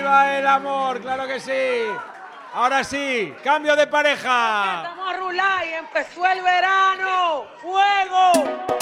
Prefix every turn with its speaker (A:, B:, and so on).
A: ¡Viva el amor! ¡Claro que sí! Ahora sí, cambio de pareja.
B: Estamos a rular y empezó el verano. ¡Fuego!